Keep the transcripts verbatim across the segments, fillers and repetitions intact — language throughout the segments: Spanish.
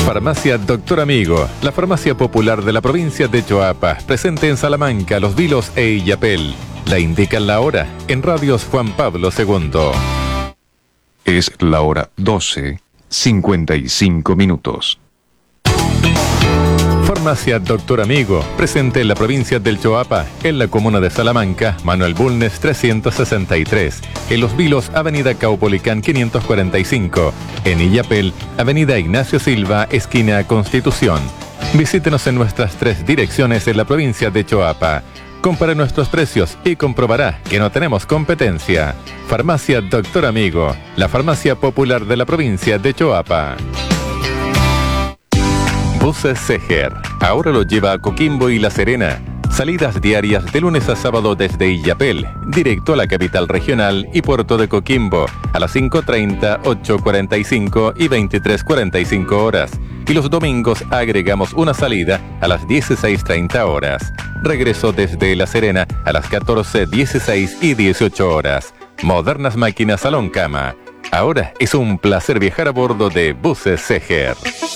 Farmacia Doctor Amigo, la farmacia popular de la provincia de Choapa, presente en Salamanca, Los Vilos e Illapel. La indican la hora en Radios Juan Pablo segundo. Es la hora doce, cincuenta y cinco minutos. Farmacia Doctor Amigo, presente en la provincia del Choapa, en la comuna de Salamanca, Manuel Bulnes trescientos sesenta y tres, en Los Vilos, Avenida Caupolicán quinientos cuarenta y cinco, en Illapel, Avenida Ignacio Silva, esquina Constitución. Visítenos en nuestras tres direcciones en la provincia de Choapa. Compare nuestros precios y comprobará que no tenemos competencia. Farmacia Doctor Amigo, la farmacia popular de la provincia de Choapa. Buses Seger, ahora lo lleva a Coquimbo y La Serena. Salidas diarias de lunes a sábado desde Illapel, directo a la capital regional y puerto de Coquimbo, a las cinco treinta, ocho cuarenta y cinco y veintitrés cuarenta y cinco horas. Y los domingos agregamos una salida a las dieciséis treinta horas. Regreso desde La Serena a las catorce, dieciséis y dieciocho horas. Modernas máquinas salón cama. Ahora es un placer viajar a bordo de Buses Seger.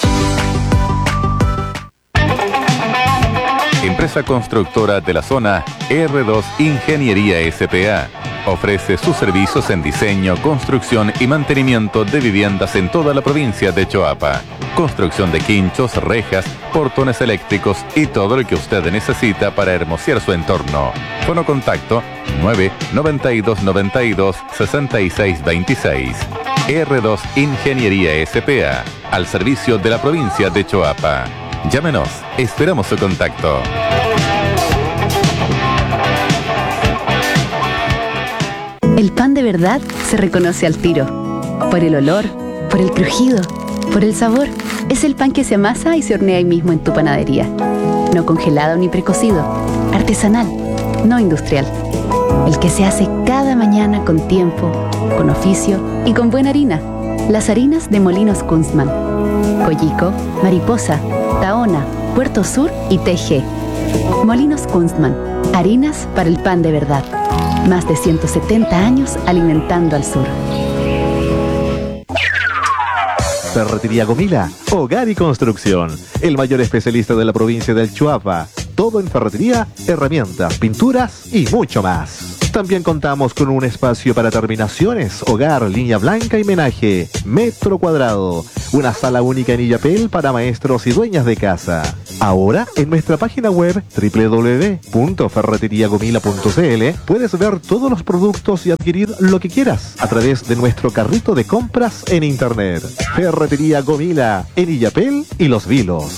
Empresa constructora de la zona R dos Ingeniería S P A. Ofrece sus servicios en diseño, construcción y mantenimiento de viviendas en toda la provincia de Choapa. Construcción de quinchos, rejas, portones eléctricos y todo lo que usted necesita para hermosear su entorno. Fono contacto nueve noventa y dos noventa y dos sesenta y seis veintiséis. R dos Ingeniería S P A, al servicio de la provincia de Choapa. Llámenos, esperamos su contacto. El pan de verdad se reconoce al tiro. Por el olor, por el crujido, por el sabor. Es el pan que se amasa y se hornea ahí mismo en tu panadería. No congelado ni precocido. Artesanal, no industrial. El que se hace cada mañana con tiempo, con oficio y con buena harina. Las harinas de Molinos Kunstmann. Collico, Mariposa, Tahona, Puerto Sur y T G. Molinos Kunstmann, harinas para el pan de verdad. Más de ciento setenta años alimentando al sur. Ferretería Gomila, hogar y construcción. El mayor especialista de la provincia del Choapa. Todo en ferretería, herramientas, pinturas y mucho más. También contamos con un espacio para terminaciones, hogar, línea blanca y menaje, metro cuadrado. Una sala única en Illapel para maestros y dueñas de casa. Ahora, en nuestra página web doble u doble u doble u punto ferretería gomila punto c l puedes ver todos los productos y adquirir lo que quieras a través de nuestro carrito de compras en internet. Ferretería Gomila, en Illapel y Los Vilos.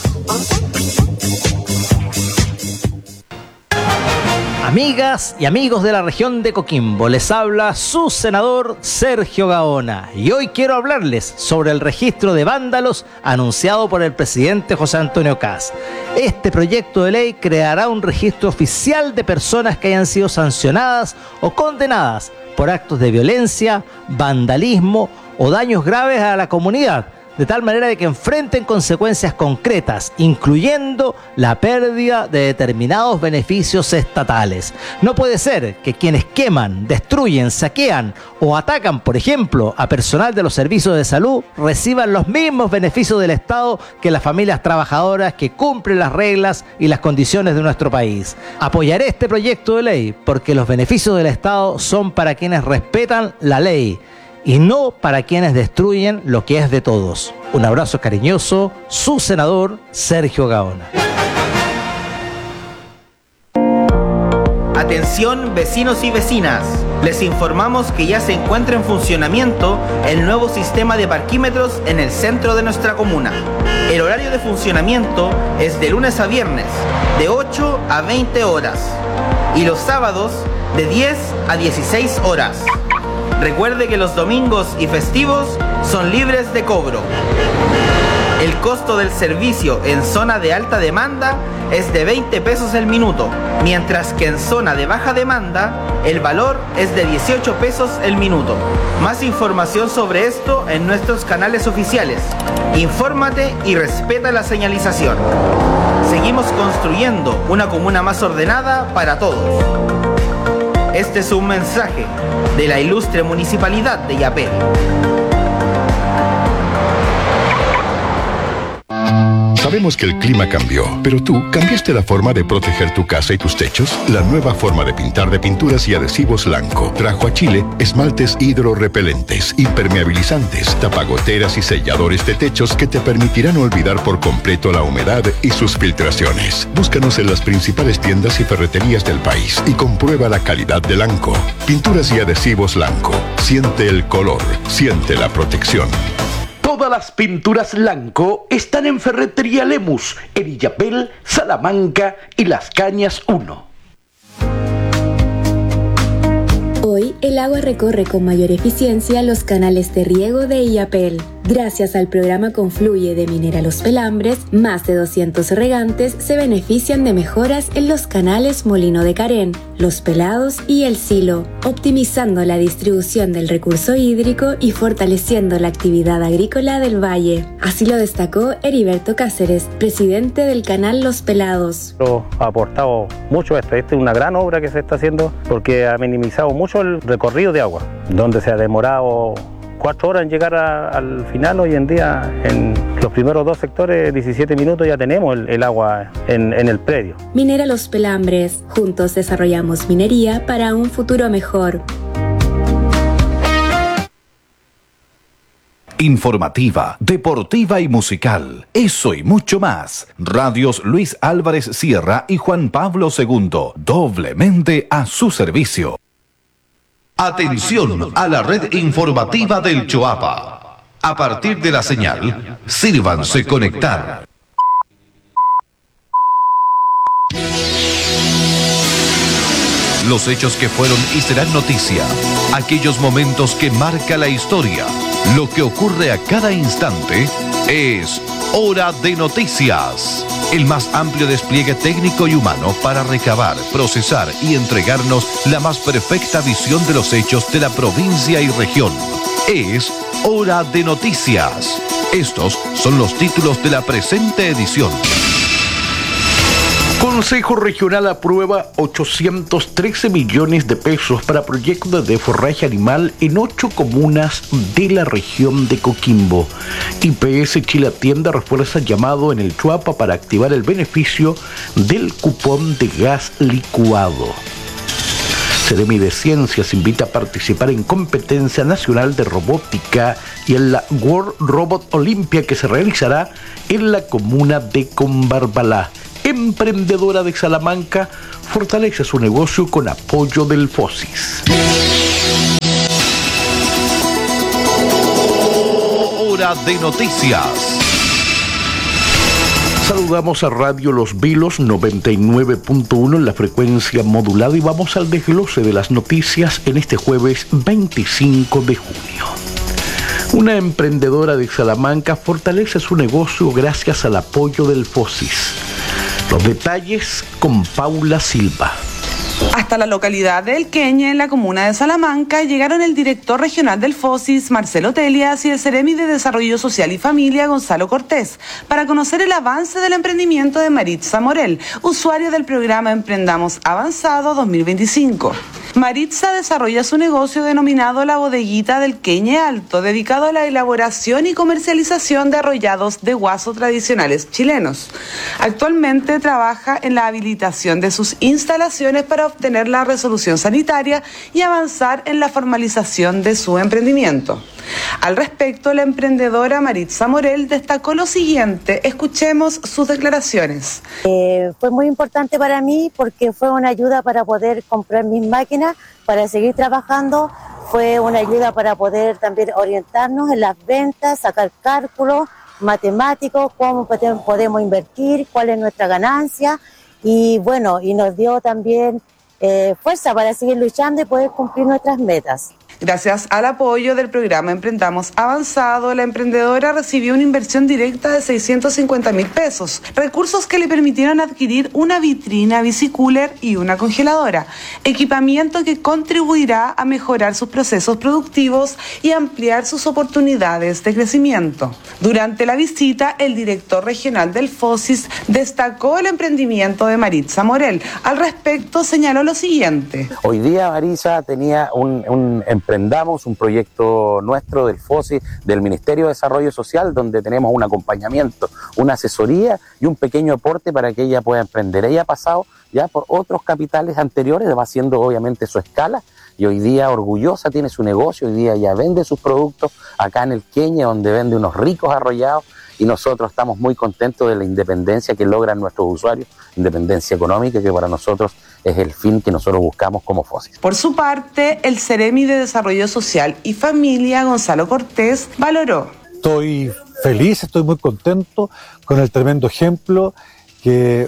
Amigas y amigos de la región de Coquimbo, les habla su senador Sergio Gaona y hoy quiero hablarles sobre el registro de vándalos anunciado por el presidente José Antonio Kast. Este proyecto de ley creará un registro oficial de personas que hayan sido sancionadas o condenadas por actos de violencia, vandalismo o daños graves a la comunidad, de tal manera de que enfrenten consecuencias concretas, incluyendo la pérdida de determinados beneficios estatales. No puede ser que quienes queman, destruyen, saquean o atacan, por ejemplo, a personal de los servicios de salud, reciban los mismos beneficios del Estado que las familias trabajadoras que cumplen las reglas y las condiciones de nuestro país. Apoyaré este proyecto de ley porque los beneficios del Estado son para quienes respetan la ley y no para quienes destruyen lo que es de todos. Un abrazo cariñoso, su senador Sergio Gaona. Atención vecinos y vecinas, les informamos que ya se encuentra en funcionamiento el nuevo sistema de parquímetros en el centro de nuestra comuna. El horario de funcionamiento es de lunes a viernes, de ocho a veinte horas, y los sábados de diez a dieciséis horas. Recuerde que los domingos y festivos son libres de cobro. El costo del servicio en zona de alta demanda es de veinte pesos el minuto, mientras que en zona de baja demanda el valor es de dieciocho pesos el minuto. Más información sobre esto en nuestros canales oficiales. Infórmate y respeta la señalización. Seguimos construyendo una comuna más ordenada para todos. Este es un mensaje de la ilustre Municipalidad de Illapel. Sabemos que el clima cambió, pero tú cambiaste la forma de proteger tu casa y tus techos. La nueva forma de pintar de Pinturas y Adhesivos Lanco trajo a Chile esmaltes hidrorrepelentes, impermeabilizantes, tapagoteras y selladores de techos que te permitirán olvidar por completo la humedad y sus filtraciones. Búscanos en las principales tiendas y ferreterías del país y comprueba la calidad de Lanco. Pinturas y Adhesivos Lanco. Siente el color, siente la protección. Todas las pinturas Lanco están en Ferretería Lemus, en Illapel, Salamanca y Las Cañas uno. Hoy el agua recorre con mayor eficiencia los canales de riego de Illapel. Gracias al programa Confluye de Minera Los Pelambres, más de doscientos regantes se benefician de mejoras en los canales Molino de Carén, Los Pelados y El Silo, optimizando la distribución del recurso hídrico y fortaleciendo la actividad agrícola del valle. Así lo destacó Heriberto Cáceres, presidente del canal Los Pelados. Ha aportado mucho esto. Esta es una gran obra que se está haciendo porque ha minimizado mucho el recorrido de agua, donde se ha demorado cuatro horas en llegar a, al final. Hoy en día, en los primeros dos sectores, diecisiete minutos ya tenemos el, el agua en, en el predio. Minera Los Pelambres. Juntos desarrollamos minería para un futuro mejor. Informativa, deportiva y musical. Eso y mucho más. Radios Luis Álvarez Sierra y Juan Pablo segundo. Doblemente a su servicio. Atención a la red informativa del Choapa. A partir de la señal, sírvanse conectar. Los hechos que fueron y serán noticia. Aquellos momentos que marca la historia. Lo que ocurre a cada instante es Hora de Noticias. El más amplio despliegue técnico y humano para recabar, procesar y entregarnos la más perfecta visión de los hechos de la provincia y región. Es Hora de Noticias. Estos son los títulos de la presente edición. Consejo Regional aprueba ochocientos trece millones de pesos para proyectos de forraje animal en ocho comunas de la región de Coquimbo. I P S Chile Atienda refuerza el llamado en el Choapa para activar el beneficio del cupón de gas licuado. Ceremi de Ciencias invita a participar en competencia nacional de robótica y en la World Robot Olympia que se realizará en la comuna de Combarbalá. Emprendedora de Salamanca fortalece su negocio con apoyo del FOSIS. Hora de Noticias. Saludamos a Radio Los Vilos noventa y nueve punto uno en la frecuencia modulada y vamos al desglose de las noticias en este jueves veinticinco de junio. Una emprendedora de Salamanca fortalece su negocio gracias al apoyo del FOSIS. Los detalles con Paula Silva. Hasta la localidad de El Queñe, en la comuna de Salamanca, llegaron el director regional del FOSIS, Marcelo Telias, y el Ceremi de Desarrollo Social y Familia, Gonzalo Cortés, para conocer el avance del emprendimiento de Maritza Morel, usuaria del programa Emprendamos Avanzado dos mil veinticinco. Maritza desarrolla su negocio denominado La Bodeguita del Queñe Alto, dedicado a la elaboración y comercialización de arrollados de guaso tradicionales chilenos. Actualmente trabaja en la habilitación de sus instalaciones para obtener la resolución sanitaria y avanzar en la formalización de su emprendimiento. Al respecto, la emprendedora Maritza Morel destacó lo siguiente. Escuchemos sus declaraciones. Eh, fue muy importante para mí porque fue una ayuda para poder comprar mis máquinas, para seguir trabajando. Fue una ayuda para poder también orientarnos en las ventas, sacar cálculos matemáticos, cómo podemos invertir, cuál es nuestra ganancia. Y bueno, y nos dio también eh, fuerza para seguir luchando y poder cumplir nuestras metas. Gracias al apoyo del programa Emprendamos Avanzado, la emprendedora recibió una inversión directa de seiscientos cincuenta mil pesos, recursos que le permitieron adquirir una vitrina bicicooler y una congeladora, equipamiento que contribuirá a mejorar sus procesos productivos y ampliar sus oportunidades de crecimiento. Durante la visita, el director regional del FOSIS destacó el emprendimiento de Maritza Morel. Al respecto, señaló lo siguiente. Hoy día Maritza tenía un, un emprendamos un proyecto nuestro del FOSI, del Ministerio de Desarrollo Social, donde tenemos un acompañamiento, una asesoría y un pequeño aporte para que ella pueda emprender. Ella ha pasado ya por otros capitales anteriores, va haciendo obviamente su escala, y hoy día orgullosa tiene su negocio, hoy día ya vende sus productos acá en el Queñe, donde vende unos ricos arrollados, y nosotros estamos muy contentos de la independencia que logran nuestros usuarios, independencia económica, que para nosotros es el fin que nosotros buscamos como FOSIS. Por su parte, el Ceremi de Desarrollo Social y Familia, Gonzalo Cortés, valoró. Estoy feliz, estoy muy contento con el tremendo ejemplo que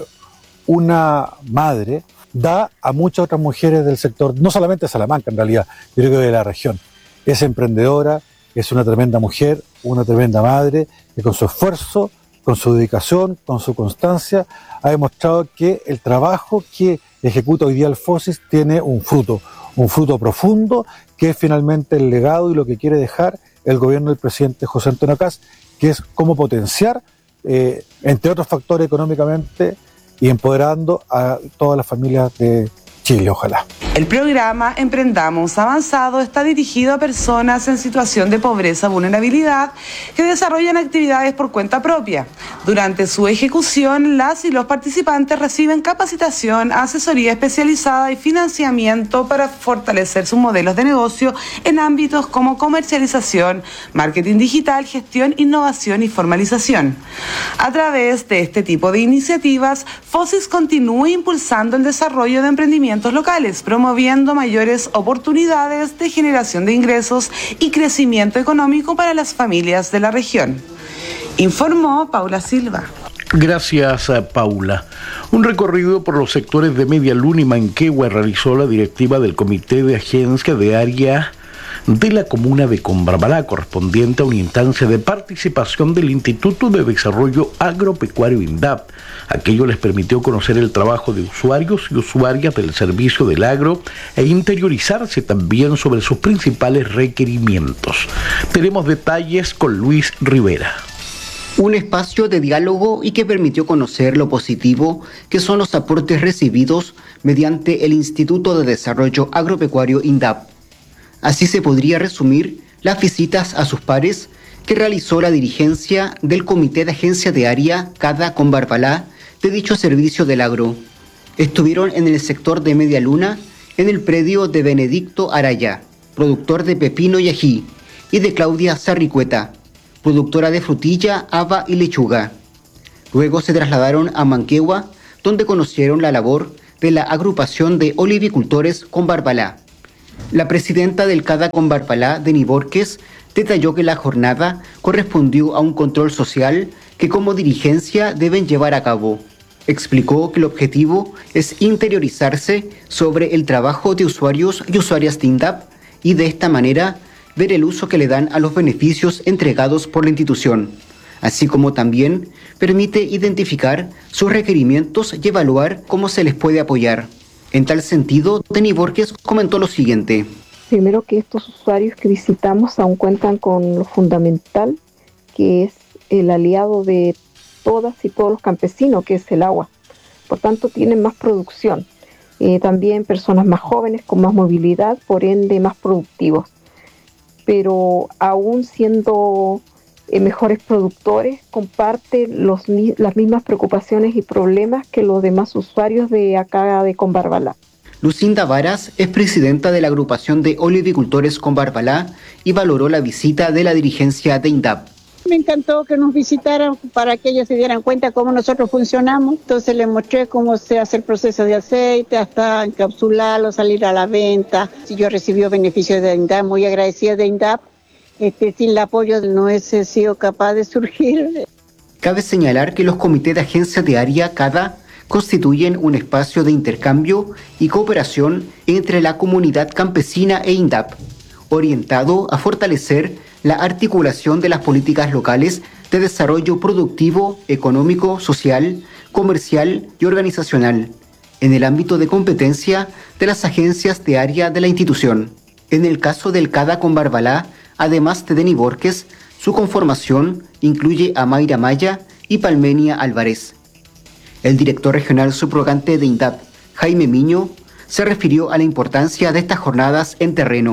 una madre da a muchas otras mujeres del sector, no solamente de Salamanca en realidad, yo creo que de la región. Es emprendedora, es una tremenda mujer, una tremenda madre, que con su esfuerzo, con su dedicación, con su constancia, ha demostrado que el trabajo que ejecuta hoy día el FOSIS tiene un fruto, un fruto profundo, que es finalmente el legado y lo que quiere dejar el gobierno del presidente José Antonio Kast, que es cómo potenciar, eh, entre otros factores económicamente, y empoderando a todas las familias de Chile, ojalá. El programa Emprendamos Avanzado está dirigido a personas en situación de pobreza o vulnerabilidad que desarrollan actividades por cuenta propia. Durante su ejecución, las y los participantes reciben capacitación, asesoría especializada y financiamiento para fortalecer sus modelos de negocio en ámbitos como comercialización, marketing digital, gestión, innovación y formalización. A través de este tipo de iniciativas, FOSIS continúa impulsando el desarrollo de emprendimientos locales, promoviendo mayores oportunidades de generación de ingresos y crecimiento económico para las familias de la región. Informó Paula Silva. Gracias, Paula. Un recorrido por los sectores de Media Luna y Manquehue realizó la directiva del Comité de Agencia de Área de la comuna de Combarbalá, correspondiente a una instancia de participación del Instituto de Desarrollo Agropecuario INDAP. Aquello les permitió conocer el trabajo de usuarios y usuarias del servicio del agro e interiorizarse también sobre sus principales requerimientos. Tenemos detalles con Luis Rivera. Un espacio de diálogo y que permitió conocer lo positivo que son los aportes recibidos mediante el Instituto de Desarrollo Agropecuario INDAP. Así se podría resumir las visitas a sus pares que realizó la dirigencia del Comité de Agencia de Área CADA Combarbalá de dicho servicio del agro. Estuvieron en el sector de Media Luna, en el predio de Benedicto Araya, productor de pepino y ají, y de Claudia Sarricueta, productora de frutilla, haba y lechuga. Luego se trasladaron a Manquehue, donde conocieron la labor de la agrupación de olivicultores Combarbalá. La presidenta del CADA Combarbalá, Deni Borges, detalló que la jornada correspondió a un control social que como dirigencia deben llevar a cabo. Explicó que el objetivo es interiorizarse sobre el trabajo de usuarios y usuarias de INDAP y de esta manera ver el uso que le dan a los beneficios entregados por la institución, así como también permite identificar sus requerimientos y evaluar cómo se les puede apoyar. En tal sentido, Deni Borges comentó lo siguiente. Primero, que estos usuarios que visitamos aún cuentan con lo fundamental, que es el aliado de todas y todos los campesinos, que es el agua. Por tanto, tienen más producción. Eh, también personas más jóvenes con más movilidad, por ende más productivos. Pero aún siendo eh, mejores productores, comparten los, las mismas preocupaciones y problemas que los demás usuarios de acá de Combarbalá. Lucinda Varas es presidenta de la agrupación de olivicultores Combarbalá y valoró la visita de la dirigencia de INDAP. Me encantó que nos visitaran para que ellos se dieran cuenta cómo nosotros funcionamos. Entonces les mostré cómo se hace el proceso de aceite, hasta encapsularlo, salir a la venta. Yo recibí beneficios de INDAP, muy agradecida de INDAP. Este, sin el apoyo no hubiese sido capaz de surgir. Cabe señalar que los comités de agencia de área CADA constituyen un espacio de intercambio y cooperación entre la comunidad campesina e INDAP, orientado a fortalecer la articulación de las políticas locales de desarrollo productivo, económico, social, comercial y organizacional, en el ámbito de competencia de las agencias de área de la institución. En el caso del CADA Combarbalá, además de Deni Borges, su conformación incluye a Mayra Maya y Palmenia Álvarez. El director regional subrogante de INDAP, Jaime Miño, se refirió a la importancia de estas jornadas en terreno.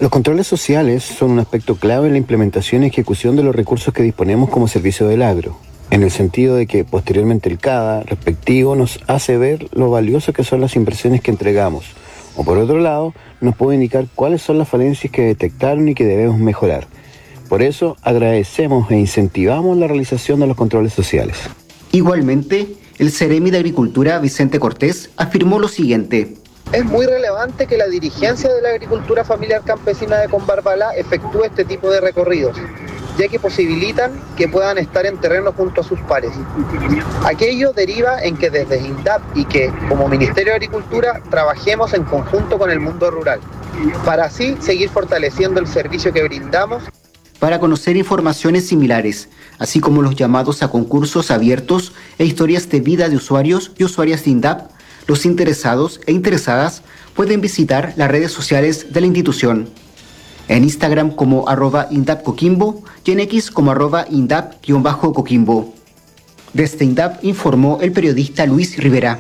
Los controles sociales son un aspecto clave en la implementación y ejecución de los recursos que disponemos como servicio del agro, en el sentido de que posteriormente el CADA respectivo nos hace ver lo valioso que son las inversiones que entregamos, o por otro lado, nos puede indicar cuáles son las falencias que detectaron y que debemos mejorar. Por eso, agradecemos e incentivamos la realización de los controles sociales. Igualmente, el Ceremi de Agricultura, Vicente Cortés, afirmó lo siguiente. Es muy relevante que la dirigencia de la agricultura familiar campesina de Combarbalá efectúe este tipo de recorridos, ya que posibilitan que puedan estar en terreno junto a sus pares. Aquello deriva en que desde INDAP y que, como Ministerio de Agricultura, trabajemos en conjunto con el mundo rural, para así seguir fortaleciendo el servicio que brindamos. Para conocer informaciones similares, así como los llamados a concursos abiertos e historias de vida de usuarios y usuarias de INDAP, los interesados e interesadas pueden visitar las redes sociales de la institución. En Instagram como arroba INDAP Coquimbo y en X como arroba INDAP-Coquimbo. Desde INDAP informó el periodista Luis Rivera.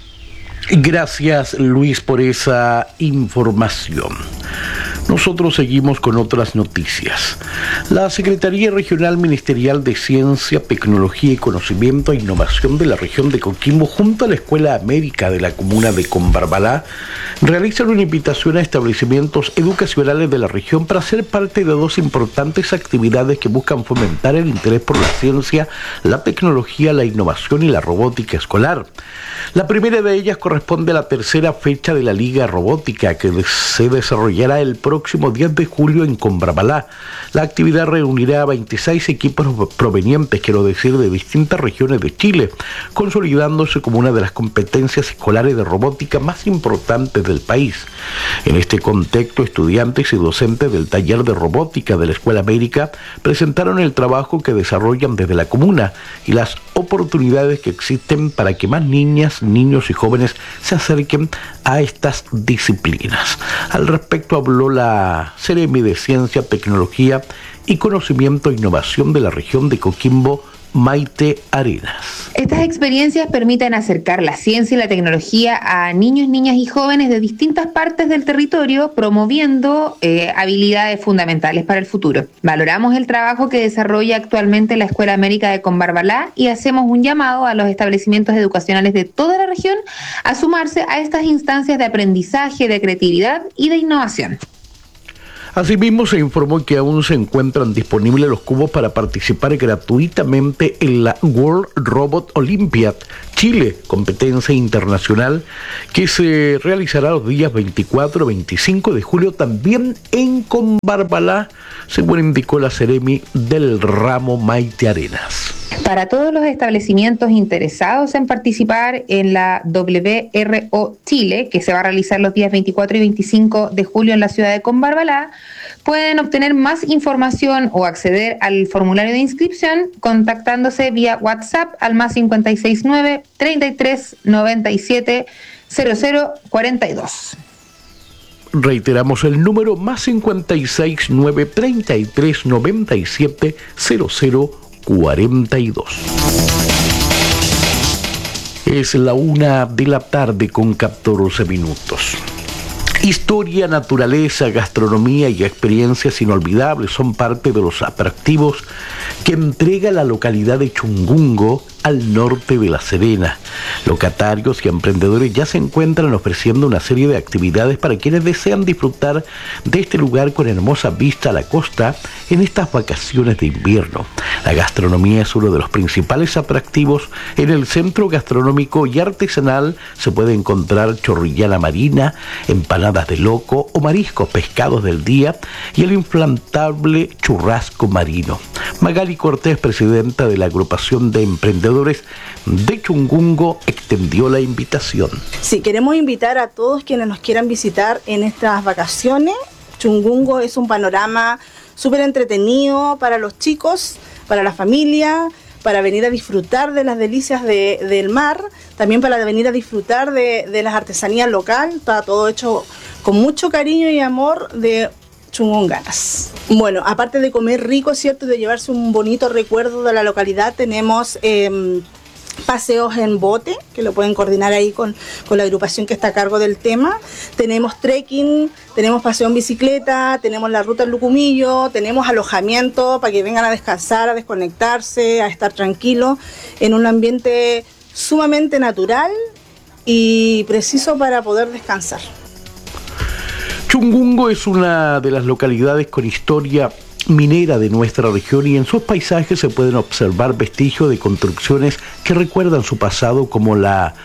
Gracias, Luis, por esa información. Nosotros seguimos con otras noticias. La Secretaría Regional Ministerial de Ciencia, Tecnología y Conocimiento e Innovación de la región de Coquimbo, junto a la Escuela América de la comuna de Combarbalá, realizan una invitación a establecimientos educacionales de la región para ser parte de dos importantes actividades que buscan fomentar el interés por la ciencia, la tecnología, la innovación y la robótica escolar. La primera de ellas corresponde a la tercera fecha de la Liga Robótica, que se desarrollará el próximo diez de julio en Combarbalá. La actividad reunirá a veintiséis equipos provenientes, quiero decir, de distintas regiones de Chile, consolidándose como una de las competencias escolares de robótica más importantes del país. En este contexto, estudiantes y docentes del taller de robótica de la Escuela América presentaron el trabajo que desarrollan desde la comuna y las oportunidades que existen para que más niñas, niños y jóvenes se acerquen a estas disciplinas. Al respecto habló la Ceremi de Ciencia, Tecnología y Conocimiento e Innovación de la región de Coquimbo, Maite Arenas. Estas experiencias permiten acercar la ciencia y la tecnología a niños, niñas y jóvenes de distintas partes del territorio, promoviendo eh, habilidades fundamentales para el futuro. Valoramos el trabajo que desarrolla actualmente la Escuela América de Combarbalá y hacemos un llamado a los establecimientos educacionales de toda la región a sumarse a estas instancias de aprendizaje, de creatividad y de innovación. Asimismo, se informó que aún se encuentran disponibles los cupos para participar gratuitamente en la World Robot Olympiad Chile, competencia internacional que se realizará los días veinticuatro y veinticinco de julio también en Combarbalá, según indicó la Ceremi del ramo Maite Arenas. Para todos los establecimientos interesados en participar en la W R O Chile, que se va a realizar los días veinticuatro y veinticinco de julio en la ciudad de Combarbalá, pueden obtener más información o acceder al formulario de inscripción contactándose vía WhatsApp al más cinco seis nueve, treinta y tres, noventa y siete, cero cero cuarenta y dos. Reiteramos el número más cincuenta y seis nueve, treinta y tres, noventa y siete, cero cero cuarenta y dos. Es la una de la tarde con catorce minutos. Historia, naturaleza, gastronomía y experiencias inolvidables son parte de los atractivos que entrega la localidad de Chungungo al norte de La Serena. Locatarios y emprendedores ya se encuentran ofreciendo una serie de actividades para quienes desean disfrutar de este lugar con hermosa vista a la costa en estas vacaciones de invierno. La gastronomía es uno de los principales atractivos. En el centro gastronómico y artesanal se puede encontrar chorrillana marina, empanadas de loco o mariscos pescados del día y el inflantable churrasco marino. Magali Cortés, presidenta de la agrupación de emprendedores de Chungungo, extendió la invitación. Sí, queremos invitar a todos quienes nos quieran visitar en estas vacaciones. Chungungo es un panorama súper entretenido para los chicos, para la familia, para venir a disfrutar de las delicias de, del mar, también para venir a disfrutar de, de las artesanías locales. Está todo hecho con mucho cariño y amor de chungunganas. Bueno, aparte de comer rico, ¿cierto?, y de llevarse un bonito recuerdo de la localidad, tenemos eh, paseos en bote, que lo pueden coordinar ahí con, con la agrupación que está a cargo del tema. Tenemos trekking, tenemos paseo en bicicleta, tenemos la ruta del Lucumillo, tenemos alojamiento para que vengan a descansar, a desconectarse, a estar tranquilos en un ambiente sumamente natural y preciso para poder descansar. Chungungo es una de las localidades con historia minera de nuestra región y en sus paisajes se pueden observar vestigios de construcciones que recuerdan su pasado, como la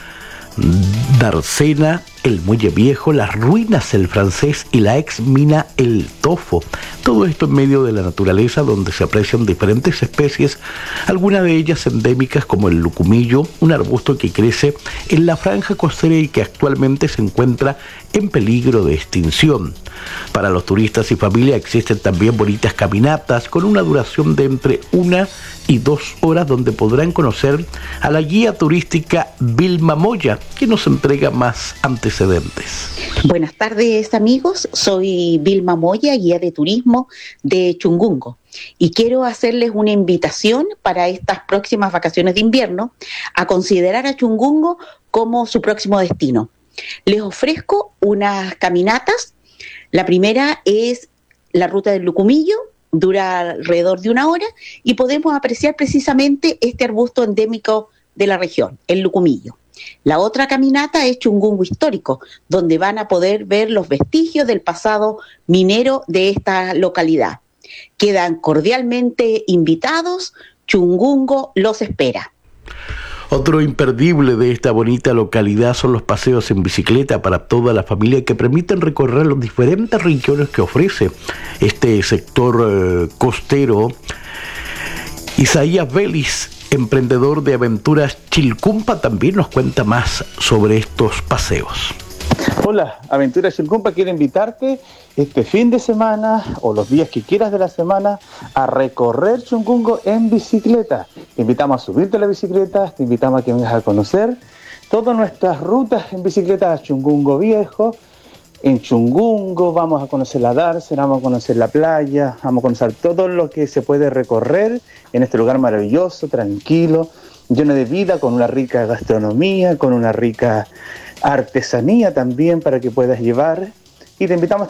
Darcena, el Muelle Viejo, las ruinas El Francés y la ex mina El Tofo. Todo esto en medio de la naturaleza, donde se aprecian diferentes especies, algunas de ellas endémicas como el lucumillo, un arbusto que crece en la franja costera y que actualmente se encuentra en peligro de extinción. Para los turistas y familia existen también bonitas caminatas con una duración de entre una y dos horas, donde podrán conocer a la guía turística Vilma Moya, que nos entrega más antecedentes. Buenas tardes, amigos, soy Vilma Moya, guía de turismo de Chungungo, y quiero hacerles una invitación para estas próximas vacaciones de invierno a considerar a Chungungo como su próximo destino. Les ofrezco unas caminatas. La primera es la ruta del Lucumillo, dura alrededor de una hora y podemos apreciar precisamente este arbusto endémico de la región, el lucumillo. La otra caminata es Chungungo Histórico, donde van a poder ver los vestigios del pasado minero de esta localidad. Quedan cordialmente invitados, Chungungo los espera. Otro imperdible de esta bonita localidad son los paseos en bicicleta para toda la familia, que permiten recorrer los diferentes rincones que ofrece este sector eh, costero. Isaías Vélez, emprendedor de aventuras Chilcumpa, también nos cuenta más sobre estos paseos. Hola, Aventuras Chilcumpa quiere invitarte este fin de semana o los días que quieras de la semana a recorrer Chungungo en bicicleta. Te invitamos a subirte a la bicicleta, te invitamos a que vengas a conocer todas nuestras rutas en bicicleta a Chungungo Viejo. En Chungungo vamos a conocer la Dársena, vamos a conocer la playa, vamos a conocer todo lo que se puede recorrer en este lugar maravilloso, tranquilo, lleno de vida, con una rica gastronomía, con una rica artesanía también para que puedas llevar. Y te invitamos